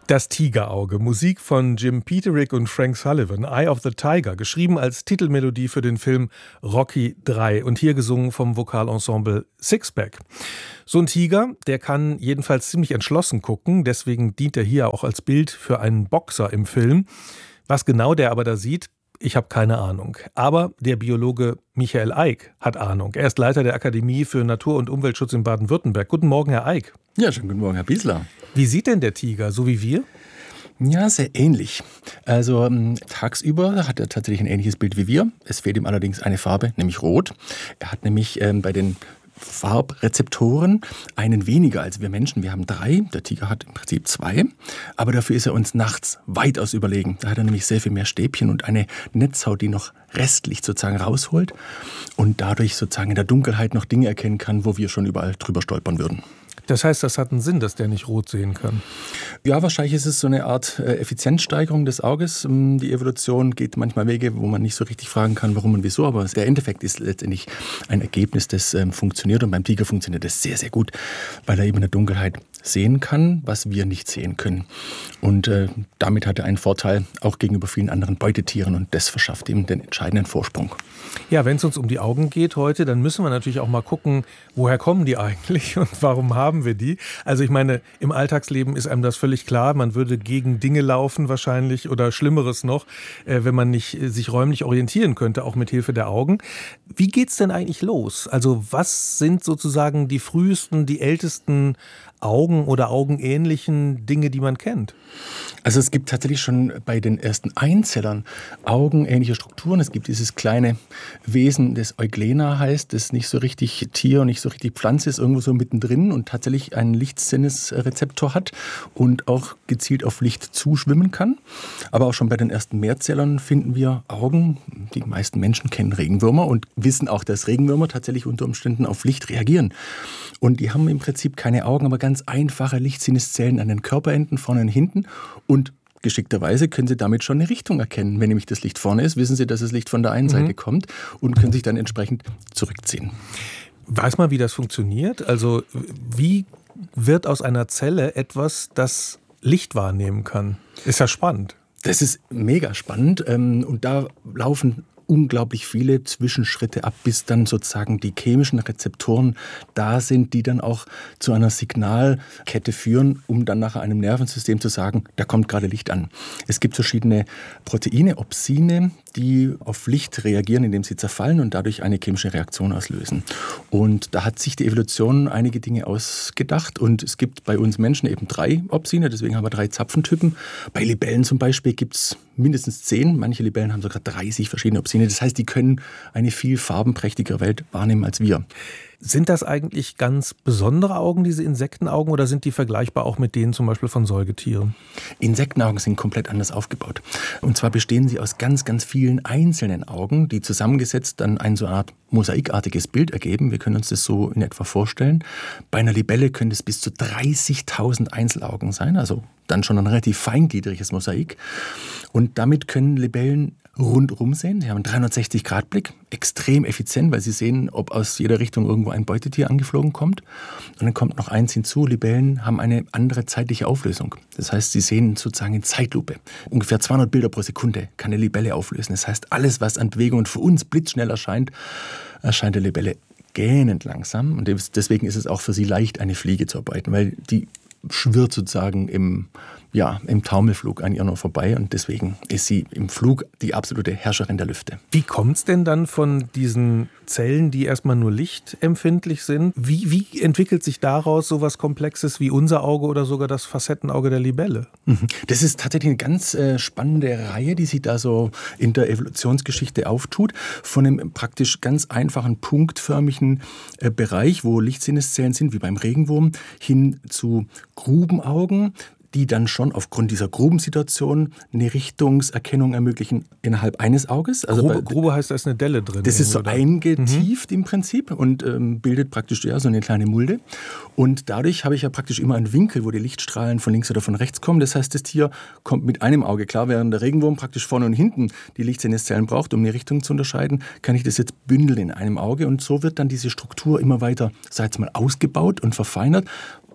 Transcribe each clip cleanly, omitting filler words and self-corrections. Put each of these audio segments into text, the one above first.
Das Tigerauge, Musik von Jim Peterick und Frank Sullivan, Eye of the Tiger, geschrieben als Titelmelodie für den Film Rocky III und hier gesungen vom Vokalensemble Sixpack. So ein Tiger, der kann jedenfalls ziemlich entschlossen gucken, deswegen dient er hier auch als Bild für einen Boxer im Film. Was genau der aber da sieht, ich habe keine Ahnung. Aber der Biologe Michael Eick hat Ahnung. Er ist Leiter der Akademie für Natur- und Umweltschutz in Baden-Württemberg. Guten Morgen, Herr Eick. Ja, schönen guten Morgen, Herr Biesler. Wie sieht denn der Tiger, so wie wir? Ja, sehr ähnlich. Also tagsüber hat er tatsächlich ein ähnliches Bild wie wir. Es fehlt ihm allerdings eine Farbe, nämlich Rot. Er hat nämlich bei den Farbrezeptoren einen weniger als wir Menschen. Wir haben 3, der Tiger hat im Prinzip 2, aber dafür ist er uns nachts weitaus überlegen. Da hat er nämlich sehr viel mehr Stäbchen und eine Netzhaut, die noch Restlicht sozusagen rausholt und dadurch sozusagen in der Dunkelheit noch Dinge erkennen kann, wo wir schon überall drüber stolpern würden. Das heißt, das hat einen Sinn, dass der nicht rot sehen kann? Ja, wahrscheinlich ist es so eine Art Effizienzsteigerung des Auges. Die Evolution geht manchmal Wege, wo man nicht so richtig fragen kann, warum und wieso. Aber der Endeffekt ist letztendlich ein Ergebnis, das funktioniert. Und beim Tiger funktioniert das sehr, sehr gut, weil er eben in der Dunkelheit sehen kann, was wir nicht sehen können. Und damit hat er einen Vorteil auch gegenüber vielen anderen Beutetieren. Und das verschafft ihm den entscheidenden Vorsprung. Ja, wenn es uns um die Augen geht heute, dann müssen wir natürlich auch mal gucken, woher kommen die eigentlich und warum haben wir die? Also ich meine, im Alltagsleben ist einem das völlig klar. Man würde gegen Dinge laufen wahrscheinlich oder Schlimmeres noch, wenn man nicht sich räumlich orientieren könnte, auch mit Hilfe der Augen. Wie geht's denn eigentlich los? Also was sind sozusagen die frühesten, die ältesten Augen oder augenähnlichen Dinge, die man kennt? Also es gibt tatsächlich schon bei den ersten Einzellern augenähnliche Strukturen. Es gibt dieses kleine Wesen, das Euglena heißt, das nicht so richtig Tier und nicht so richtig Pflanze ist, irgendwo so mittendrin und tatsächlich einen Lichtsinnesrezeptor hat und auch gezielt auf Licht zuschwimmen kann. Aber auch schon bei den ersten Mehrzellern finden wir Augen. Die meisten Menschen kennen Regenwürmer und wissen auch, dass Regenwürmer tatsächlich unter Umständen auf Licht reagieren. Und die haben im Prinzip keine Augen, aber ganz einfache Lichtsinneszellen an den Körperenden, vorne und hinten. Und geschickterweise können Sie damit schon eine Richtung erkennen. Wenn nämlich das Licht vorne ist, wissen Sie, dass das Licht von der einen Seite kommt und können sich dann entsprechend zurückziehen. Weiß man, wie das funktioniert? Also wie wird aus einer Zelle etwas, das Licht wahrnehmen kann? Ist ja spannend. Das ist mega spannend und da laufen unglaublich viele Zwischenschritte ab, bis dann sozusagen die chemischen Rezeptoren da sind, die dann auch zu einer Signalkette führen, um dann nachher einem Nervensystem zu sagen, da kommt gerade Licht an. Es gibt verschiedene Proteine, Opsine, die auf Licht reagieren, indem sie zerfallen und dadurch eine chemische Reaktion auslösen. Und da hat sich die Evolution einige Dinge ausgedacht und es gibt bei uns Menschen eben 3 Opsine, deswegen haben wir 3 Zapfentypen. Bei Libellen zum Beispiel gibt es mindestens 10, manche Libellen haben sogar 30 verschiedene Opsine. Das heißt, die können eine viel farbenprächtigere Welt wahrnehmen als wir. Sind das eigentlich ganz besondere Augen, diese Insektenaugen, oder sind die vergleichbar auch mit denen zum Beispiel von Säugetieren? Insektenaugen sind komplett anders aufgebaut. Und zwar bestehen sie aus ganz, ganz vielen einzelnen Augen, die zusammengesetzt dann ein so eine Art mosaikartiges Bild ergeben. Wir können uns das so in etwa vorstellen. Bei einer Libelle können es bis zu 30.000 Einzelaugen sein, also dann schon ein relativ feingliedriges Mosaik. Und damit können Libellen rundherum sehen. Sie haben einen 360-Grad-Blick, extrem effizient, weil sie sehen, ob aus jeder Richtung irgendwo ein Beutetier angeflogen kommt. Und dann kommt noch eins hinzu, Libellen haben eine andere zeitliche Auflösung. Das heißt, sie sehen sozusagen in Zeitlupe. Ungefähr 200 Bilder pro Sekunde kann eine Libelle auflösen. Das heißt, alles, was an Bewegungen für uns blitzschnell erscheint der Libelle gähnend langsam. Und deswegen ist es auch für sie leicht, eine Fliege zu erbeuten, weil die schwirrt sozusagen im Taumelflug an ihr nur vorbei und deswegen ist sie im Flug die absolute Herrscherin der Lüfte. Wie kommt es denn dann von diesen Zellen, die erstmal nur lichtempfindlich sind? Wie entwickelt sich daraus so was Komplexes wie unser Auge oder sogar das Facettenauge der Libelle? Das ist tatsächlich eine ganz spannende Reihe, die sich da so in der Evolutionsgeschichte auftut. Von einem praktisch ganz einfachen, punktförmigen Bereich, wo Lichtsinneszellen sind, wie beim Regenwurm, hin zu Grubenaugen, die dann schon aufgrund dieser Grubensituation eine Richtungserkennung ermöglichen innerhalb eines Auges. Also Grube heißt, da ist eine Delle drin. Das ist so eingetieft im Prinzip und bildet praktisch so eine kleine Mulde. Und dadurch habe ich ja praktisch immer einen Winkel, wo die Lichtstrahlen von links oder von rechts kommen. Das heißt, das Tier kommt mit einem Auge klar, während der Regenwurm praktisch vorne und hinten die Lichtsinneszellen braucht, um eine Richtung zu unterscheiden, kann ich das jetzt bündeln in einem Auge. Und so wird dann diese Struktur immer weiter, mal ausgebaut und verfeinert,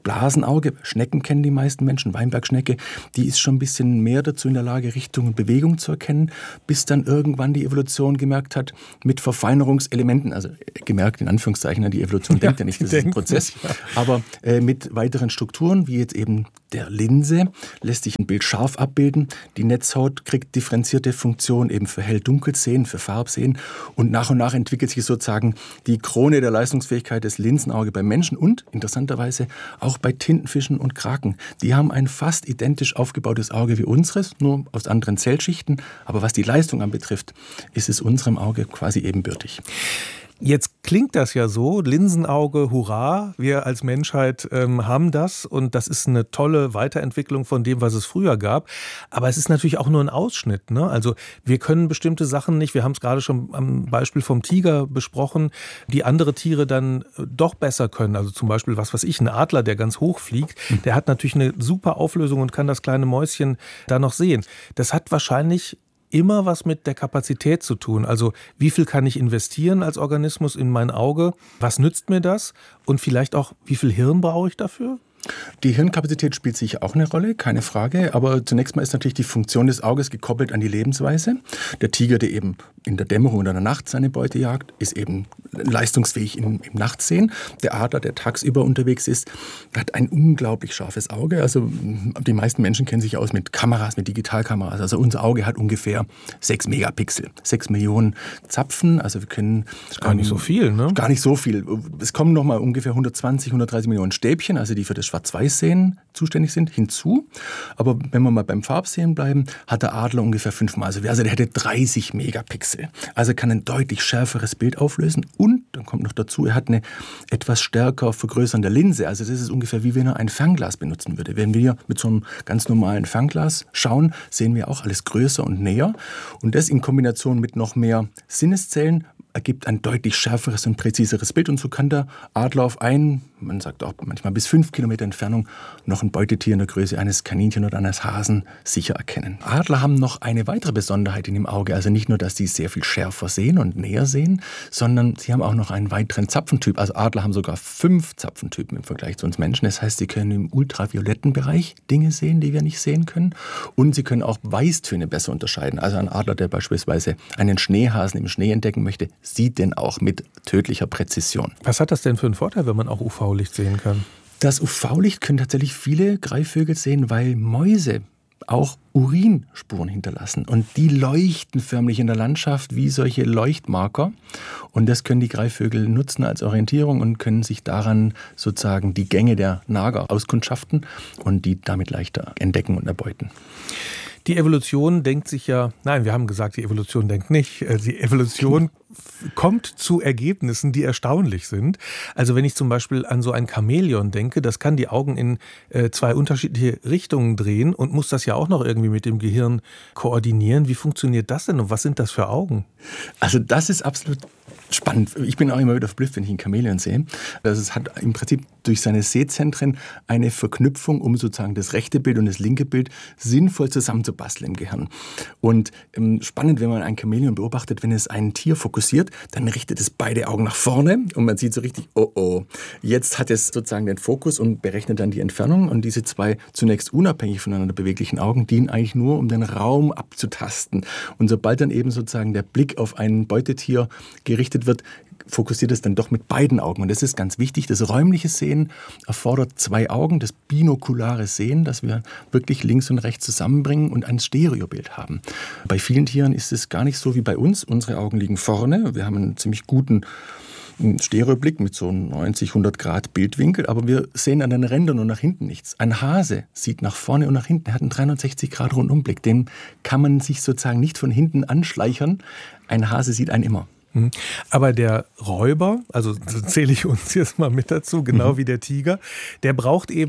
Blasenauge, Schnecken kennen die meisten Menschen, Weinbergschnecke, die ist schon ein bisschen mehr dazu in der Lage, Richtung und Bewegung zu erkennen, bis dann irgendwann die Evolution gemerkt hat, mit Verfeinerungselementen, also gemerkt in Anführungszeichen, die Evolution denkt ja nicht, das ist ein Prozess, aber mit weiteren Strukturen, wie jetzt eben der Linse, lässt sich ein Bild scharf abbilden. Die Netzhaut kriegt differenzierte Funktion eben für Hell-Dunkel-Sehen, für Farbsehen und nach entwickelt sich sozusagen die Krone der Leistungsfähigkeit des Linsenauge beim Menschen und interessanterweise auch bei Tintenfischen und Kraken. Die haben ein fast identisch aufgebautes Auge wie unseres, nur aus anderen Zellschichten, aber was die Leistung anbetrifft, ist es unserem Auge quasi ebenbürtig. Jetzt klingt das ja so, Linsenauge, hurra, wir als Menschheit haben das und das ist eine tolle Weiterentwicklung von dem, was es früher gab. Aber es ist natürlich auch nur ein Ausschnitt, ne? Also wir können bestimmte Sachen nicht, wir haben es gerade schon am Beispiel vom Tiger besprochen, die andere Tiere dann doch besser können. Also zum Beispiel, was weiß ich, ein Adler, der ganz hoch fliegt, der hat natürlich eine super Auflösung und kann das kleine Mäuschen da noch sehen. Das hat wahrscheinlich immer was mit der Kapazität zu tun. Also wie viel kann ich investieren als Organismus in mein Auge? Was nützt mir das? Und vielleicht auch, wie viel Hirn brauche ich dafür? Die Hirnkapazität spielt sicher auch eine Rolle, keine Frage. Aber zunächst mal ist natürlich die Funktion des Auges gekoppelt an die Lebensweise. Der Tiger, der eben in der Dämmerung oder in der Nacht seine Beute jagt, ist eben leistungsfähig im Nachtsehen. Der Adler, der tagsüber unterwegs ist, hat ein unglaublich scharfes Auge. Also die meisten Menschen kennen sich aus mit Kameras, mit Digitalkameras. Also unser Auge hat ungefähr 6 Megapixel, 6 Millionen Zapfen. Also wir können... Das ist gar nicht so viel, ne? Gar nicht so viel. Es kommen nochmal ungefähr 120, 130 Millionen Stäbchen, also die für das Schwarz-Weiß-Sehen zuständig sind, hinzu. Aber wenn wir mal beim Farbsehen bleiben, hat der Adler ungefähr 5-mal so viel. Also der hätte 30 Megapixel. Also kann ein deutlich schärferes Bild auflösen und, dann kommt noch dazu, er hat eine etwas stärker vergrößernde Linse. Also das ist ungefähr wie wenn er ein Fernglas benutzen würde. Wenn wir mit so einem ganz normalen Fernglas schauen, sehen wir auch alles größer und näher. Und das in Kombination mit noch mehr Sinneszellen ergibt ein deutlich schärferes und präziseres Bild. Und so kann der Adler auf man sagt auch manchmal bis 5 Kilometer Entfernung, noch ein Beutetier in der Größe eines Kaninchen oder eines Hasen sicher erkennen. Adler haben noch eine weitere Besonderheit in dem Auge. Also nicht nur, dass sie sehr viel schärfer sehen und näher sehen, sondern sie haben auch noch einen weiteren Zapfentyp. Also Adler haben sogar 5 Zapfentypen im Vergleich zu uns Menschen. Das heißt, sie können im ultravioletten Bereich Dinge sehen, die wir nicht sehen können. Und sie können auch Weißtöne besser unterscheiden. Also ein Adler, der beispielsweise einen Schneehasen im Schnee entdecken möchte, sieht den auch mit tödlicher Präzision. Was hat das denn für einen Vorteil, wenn man auch UV-Licht sehen kann? Das UV-Licht können tatsächlich viele Greifvögel sehen, weil Mäuse auch Urinspuren hinterlassen. Und die leuchten förmlich in der Landschaft wie solche Leuchtmarker. Und das können die Greifvögel nutzen als Orientierung und können sich daran sozusagen die Gänge der Nager auskundschaften und die damit leichter entdecken und erbeuten. Die Evolution denkt sich ja, nein, wir haben gesagt, die Evolution denkt nicht. Die Evolution kommt zu Ergebnissen, die erstaunlich sind. Also wenn ich zum Beispiel an so ein Chamäleon denke, das kann die Augen in 2 unterschiedliche Richtungen drehen und muss das ja auch noch irgendwie mit dem Gehirn koordinieren. Wie funktioniert das denn und was sind das für Augen? Also das ist absolut spannend. Ich bin auch immer wieder verblüfft, wenn ich ein Chamäleon sehe. Also es hat im Prinzip durch seine Sehzentren eine Verknüpfung, um sozusagen das rechte Bild und das linke Bild sinnvoll zusammenzubasteln im Gehirn. Und spannend, wenn man ein Chamäleon beobachtet, wenn es ein Tier fokussiert, dann richtet es beide Augen nach vorne und man sieht so richtig, oh, jetzt hat es sozusagen den Fokus und berechnet dann die Entfernung. Und diese 2 zunächst unabhängig voneinander beweglichen Augen dienen eigentlich nur, um den Raum abzutasten. Und sobald dann eben sozusagen der Blick auf ein Beutetier gerichtet wird, fokussiert es dann doch mit beiden Augen. Und das ist ganz wichtig. Das räumliche Sehen erfordert 2 Augen, das binokulare Sehen, das wir wirklich links und rechts zusammenbringen und ein Stereobild haben. Bei vielen Tieren ist es gar nicht so wie bei uns. Unsere Augen liegen vorne. Wir haben einen ziemlich guten Stereoblick mit so 90, 100 Grad Bildwinkel, aber wir sehen an den Rändern und nach hinten nichts. Ein Hase sieht nach vorne und nach hinten, er hat einen 360 Grad Rundumblick. Den kann man sich sozusagen nicht von hinten anschleichern. Ein Hase sieht einen immer. Aber der Räuber, also zähle ich uns jetzt mal mit dazu, genau wie der Tiger, der braucht eben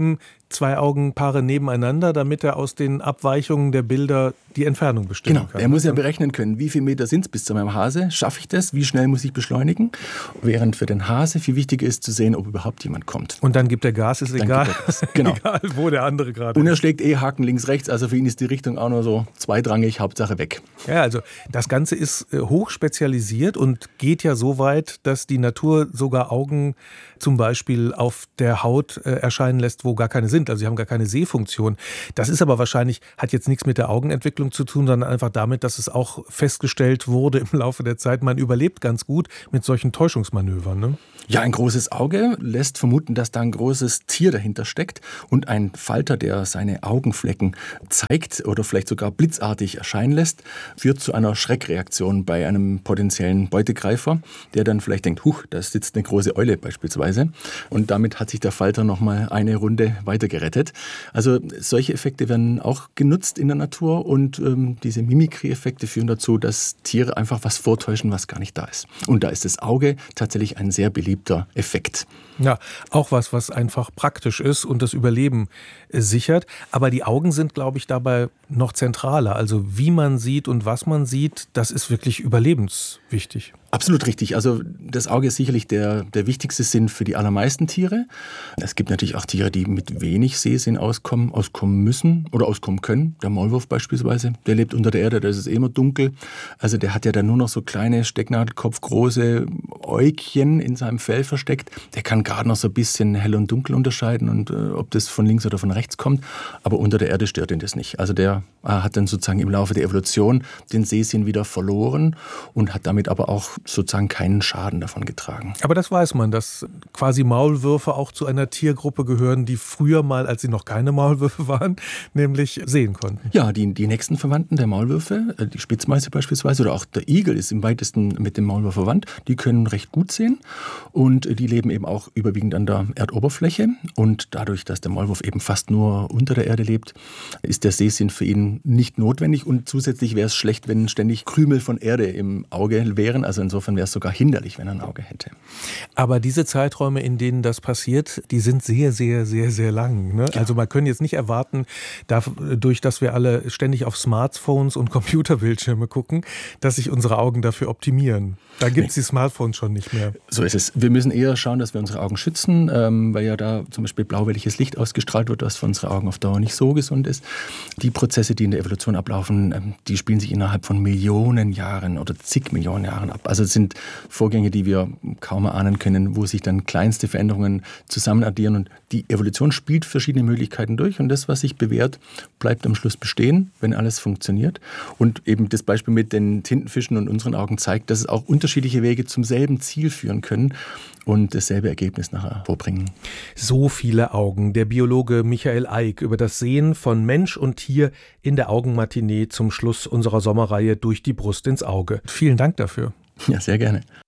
2 Augenpaare nebeneinander, damit er aus den Abweichungen der Bilder die Entfernung bestimmen kann. Er muss ja berechnen können, wie viele Meter sind es bis zu meinem Hase, schaffe ich das, wie schnell muss ich beschleunigen, während für den Hase viel wichtiger ist zu sehen, ob überhaupt jemand kommt. Und dann gibt er Gas, ist egal, Genau. Egal, wo der andere gerade ist. Und er schlägt Haken links, rechts, also für ihn ist die Richtung auch nur so zweitrangig, Hauptsache weg. Ja, also das Ganze ist hochspezialisiert und geht ja so weit, dass die Natur sogar Augen zum Beispiel auf der Haut erscheinen lässt, wo gar keine sind. Also sie haben gar keine Sehfunktion. Das ist aber wahrscheinlich, hat jetzt nichts mit der Augenentwicklung zu tun, sondern einfach damit, dass es auch festgestellt wurde im Laufe der Zeit, man überlebt ganz gut mit solchen Täuschungsmanövern, ne? Ja, ein großes Auge lässt vermuten, dass da ein großes Tier dahinter steckt und ein Falter, der seine Augenflecken zeigt oder vielleicht sogar blitzartig erscheinen lässt, führt zu einer Schreckreaktion bei einem potenziellen Beutegreifer, der dann vielleicht denkt, huch, da sitzt eine große Eule beispielsweise, und damit hat sich der Falter nochmal eine Runde weiter gerettet. Also solche Effekte werden auch genutzt in der Natur und diese Mimikry-Effekte führen dazu, dass Tiere einfach was vortäuschen, was gar nicht da ist. Und da ist das Auge tatsächlich ein sehr beliebter Effekt. Ja, auch was einfach praktisch ist und das Überleben sichert. Aber die Augen sind, glaube ich, dabei noch zentraler. Also wie man sieht und was man sieht, das ist wirklich überlebenswichtig. Absolut richtig. Also das Auge ist sicherlich der wichtigste Sinn für die allermeisten Tiere. Es gibt natürlich auch Tiere, die mit wenig Sehsinn auskommen müssen oder auskommen können. Der Maulwurf beispielsweise, der lebt unter der Erde, da ist es immer dunkel. Also der hat ja dann nur noch so kleine, stecknadelkopfgroße Äugchen in seinem Fell versteckt. Der kann gerade noch so ein bisschen hell und dunkel unterscheiden und ob das von links oder von rechts kommt. Aber unter der Erde stört ihn das nicht. Also der hat dann sozusagen im Laufe der Evolution den Sehsinn wieder verloren und hat damit aber auch sozusagen keinen Schaden davon getragen. Aber das weiß man, dass quasi Maulwürfe auch zu einer Tiergruppe gehören, die früher mal, als sie noch keine Maulwürfe waren, nämlich sehen konnten. Ja, die nächsten Verwandten der Maulwürfe, die Spitzmeise beispielsweise oder auch der Igel ist im weitesten mit dem Maulwurf verwandt, die können recht gut sehen und die leben eben auch überwiegend an der Erdoberfläche und dadurch, dass der Maulwurf eben fast nur unter der Erde lebt, ist der Sehsinn für ihn nicht notwendig und zusätzlich wäre es schlecht, wenn ständig Krümel von Erde im Auge wären, also insofern wäre es sogar hinderlich, wenn er ein Auge hätte. Aber diese Zeiträume, in denen das passiert, die sind sehr, sehr, sehr, sehr lang. Ne? Ja. Also man kann jetzt nicht erwarten, dadurch, dass wir alle ständig auf Smartphones und Computerbildschirme gucken, dass sich unsere Augen dafür optimieren. Da gibt es die Smartphones schon nicht mehr. So ist es. Wir müssen eher schauen, dass wir unsere Augen schützen, weil ja da zum Beispiel blauwelliges Licht ausgestrahlt wird, was für unsere Augen auf Dauer nicht so gesund ist. Die Prozesse, die in der Evolution ablaufen, die spielen sich innerhalb von Millionen Jahren oder zig Millionen Jahren ab. Also es sind Vorgänge, die wir kaum erahnen können, wo sich dann kleinste Veränderungen zusammen addieren. Und die Evolution spielt verschiedene Möglichkeiten durch. Und das, was sich bewährt, bleibt am Schluss bestehen, wenn alles funktioniert. Und eben das Beispiel mit den Tintenfischen und unseren Augen zeigt, dass es auch unterschiedliche Wege zum selben Ziel führen können und dasselbe Ergebnis nachher vorbringen. So viele Augen. Der Biologe Michael Eick über das Sehen von Mensch und Tier in der Augenmatinee zum Schluss unserer Sommerreihe Durch die Brust ins Auge. Vielen Dank dafür. Ja, sehr gerne.